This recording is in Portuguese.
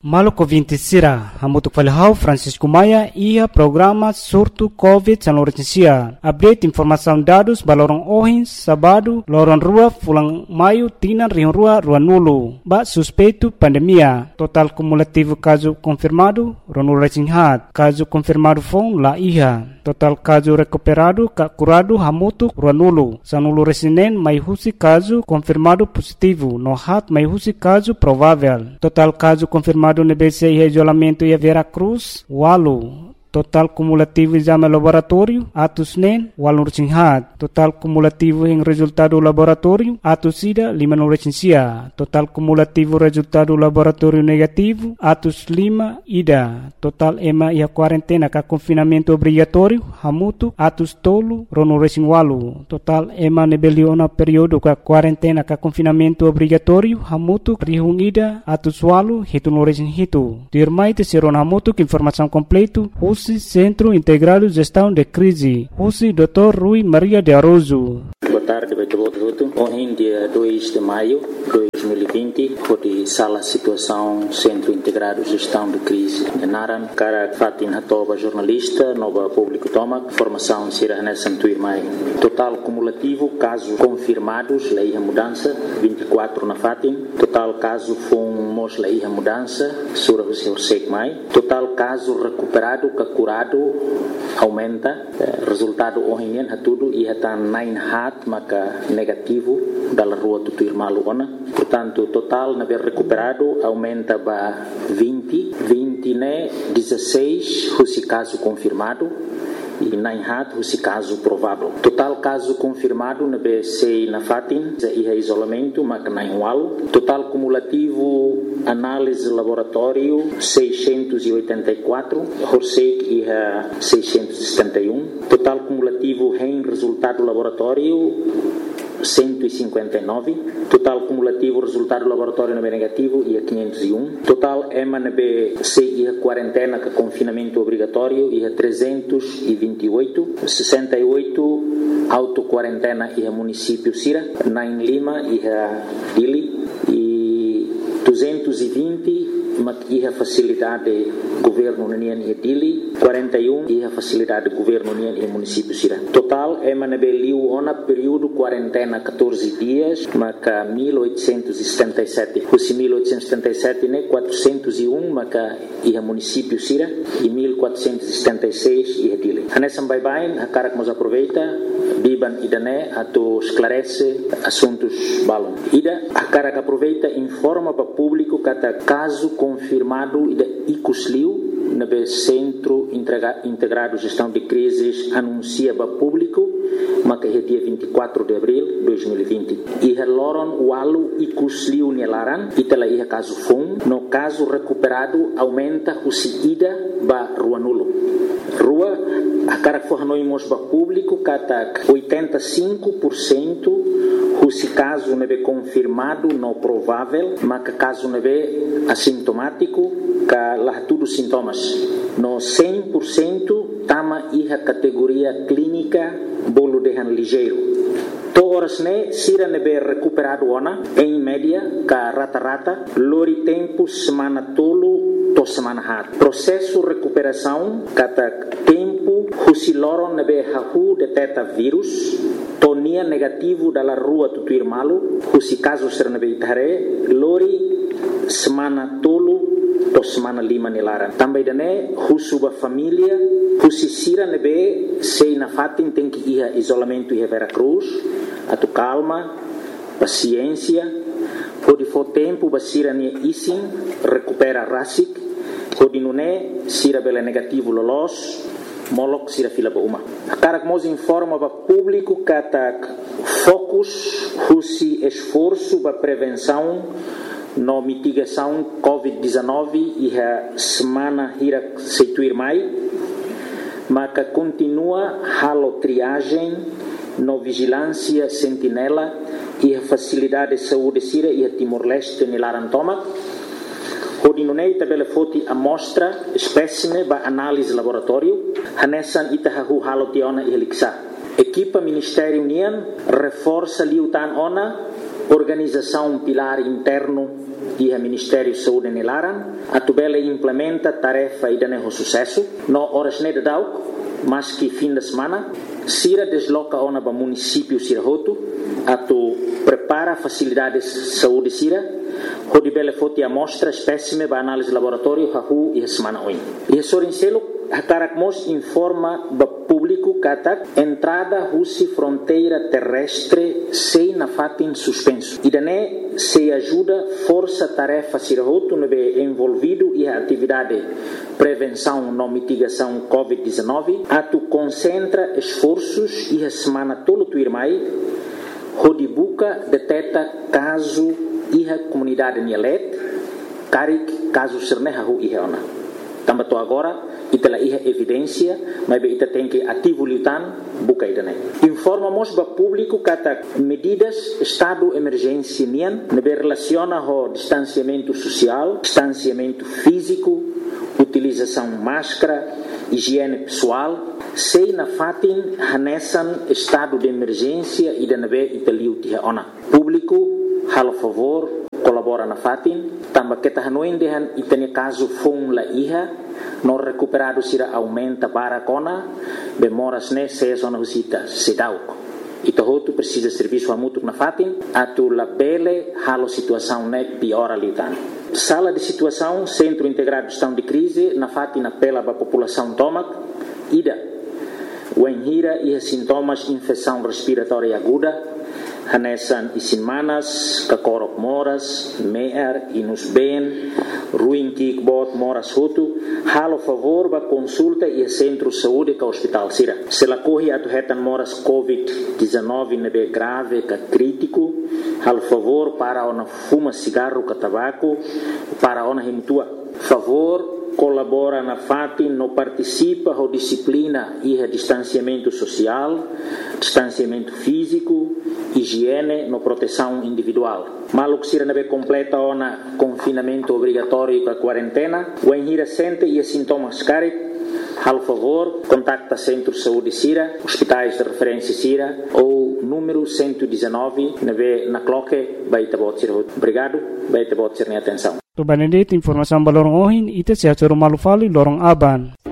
Maluco 20 sira, hamutuk falhau Francisco Maia ia programa surto COVID São Lourenço. Update informação dados balorong ohin sabado lorong rua fulang maio tinan rion rua nulu. Ba suspeito pandemia. Total cumulativo caso confirmado ronul recinghat. Caso confirmado fon la iha. Total caso recuperado curado hamutuk nulu. Sanulu resinen mai husi caso confirmado positivo. No hat mai husi caso provável. Total caso confirmado no BC e isolamento e Vera Cruz, walu. Total cumulativo exame laboratório, atos nen, walu recinghat. Total cumulativo em resultado laboratório, atos ida, 5 no recensia. Total cumulativo resultado laboratório negativo, atos 5 ida. Total ema e a quarentena ka confinamento obrigatório, hamutu, atos tolo, rono recing walu. Total ema nebeliona período ka quarentena ka confinamento obrigatório, hamutu, rihung ida, atos walu, hitu no recing hitu. Dirmai te seron hamutu que informação completo, Centro Integrado de Gestão de Crise, Rússi Dr. Rui Maria de Aroso. Boa tarde, Ontem, dia 2 de maio de 2020, foi sala situação Centro Integrado de Gestão de Crise de Naran, cara Fatin Hatoba, jornalista, nova público toma, formação Sira Hanessan Tuirmai. Total cumulativo, casos confirmados, lei a mudança, 24 na Fatin. Total caso fomos lei a mudança, Sura Hussein Mai. Total caso recuperado, curado, aumenta. Resultado ontem tudo e está 9 hat, maka negativo da rua do Tuirmalu ona. Portanto, total na ver recuperado aumenta para 20 né 16 esse caso confirmado e 9 hat esse caso provável. Total caso confirmado na BC na Fatin e isolamento maka 9 walu. Total cumulativo análise laboratório 684, Horsek e 671. Total cumulativo em resultado laboratório 159. Total cumulativo resultado laboratório negativo e 501. Total MNB e a quarentena com confinamento obrigatório e 328. 68 auto-quarentena e a município Sira. 9 Lima e a Dili. E 220 e a facilidade governo União e Dili, 41 e a facilidade governo União e município Sira. Total MNB liu ona período quarentena 14 dias, maca 1877. Os 1877 né 401 maca e a município Sira e 1476 e a Dili. Hanesam bye-bye, a cara que nos aproveita, biban idane ato esclarece assuntos balon. Ida a cara que aproveita informa para público kata caso confirmado ida icusliu na Centro Integrado de Gestão de Crises anuncia para público maka é dia 24 de abril de 2020 e loron walu icusliu nelaran itala ia caso fun no caso recuperado aumenta o ida ba rua nulo rua a cara que fornoimos para público kata 85% se caso neve confirmado não provável, mas caso neve assintomático, que lá tudo sintomas. No 100% tama iha categoria clínica bolo dehan ligeiro. Toras ne sira neve recuperado ona em média ka rata-rata lori tempo semana tolo to semana hat. Processo recuperação kata tempo husiloron neve hahu deteta vírus tonia negativo dalla rua do Tuirmalu, husi caso sernabeitare, lori semana tolo to semana 5 nilaran. Também dane husuba família, husi sira nebe sei na Fatin tem que ir isolamento e Vera Cruz, atu calma, paciência, pode for tempo basira ne isin recupera rasik, pode nune sira bela negativo lolos. Molok sira fila ba uma. A cara que nos informa para público que focus husi esforço para prevenção no mitigação COVID-19 e a semana hira seituir mai, mas que continua halo triagem no vigilância sentinela e a facilidade de saúde sira e a Timor-Leste nilarantoma. Hodinunei tabela foti amostra espécime ba análise laboratório hanesan itahahu halotiona e heliksa. Equipa Ministério União reforça liutan ona organização pilar interno do Ministério da Saúde em Laran, a tubela implementa tarefa e dá sucesso. No horas de dau, mas que fim de semana, Sira desloca ona para município Sirahoto, a tu prepara facilidades de saúde Sira, onde bela foto a amostra espécime para análise laboratório hahu e semana hoje. E sorincelo a Caracmos informa para público que entrada russi fronteira terrestre sem na fatin suspenso. E daí se ajuda força tarefa Sirahoto no envolvido e a atividade prevenção e mitigação COVID-19 a tu concentra esforços e a semana todo tu irmai onde buca detecta caso e a comunidade Nielet carik caso serneha hu e ona. Também agora ita ia evidência, mas ita tem que ativo lutan buka ida nei. Informamos para público que medidas estado emergência nian nebe relaciona ao distanciamento social, distanciamento físico, utilização máscara, higiene pessoal, sei na fatin hanesan estado de emergência ida nebe ita liuti ona. Público halo favor colabora na fatin, também que tahanoin dehan itane caso fong la iha no recuperado sira aumenta para cona bemoras ne se zona visita sedauk ito hotu precisa serviço a mútuo na fatin atu la bele halo situação ne piora litan sala de situação centro integrado de gestão de crise na fatin apela para a população tomac ida wenhira e sintomas infecção respiratória aguda hanesan isinmanas, kakorok moras, meer, inus ben, ruim kikbot moras hutu, halo favor ba consulta e centro de saúde ka hospital sira. Se la corre atu hetan moras COVID-19 nebe grave ka crítico, halo favor para ona fuma cigarro ka tabaco, para ona hemtua. Favor colabora na fatin, no participa a disciplina e a distanciamento social, distanciamento físico, higiene, no proteção individual. Malo que sira nebe completa ona confinamento obrigatório para quarentena, o enhira sente e sintomas carit, al favor, contacta Centro de Saúde Sira, hospitais de referência Sira ou número 119 nebe na cloque, baita bot sira. Obrigado, baita bot sira atenção. Tu banedit informação balorong ohin ite sehat malu fali lorong aban.